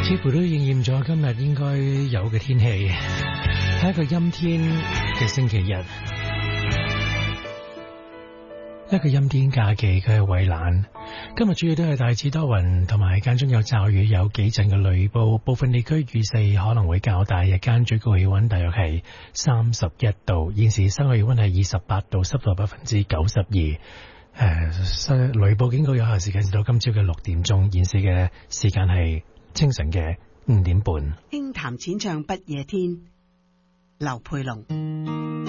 似乎都應驗咗今日應該有嘅天氣，係一個陰天嘅星期日，一個陰天假期嘅蔚藍。今日主要都係大致多雲，同埋間中有驟雨，有幾陣嘅雷暴，部分地區雨勢可能會較大。日間最高氣溫大約係31度，現時室外氣溫係28度，濕度92%。雷暴警告有效時間至到今朝嘅6點鐘，現時嘅時間係清晨嘅5點半。 輕談淺唱不夜天，劉佩龍。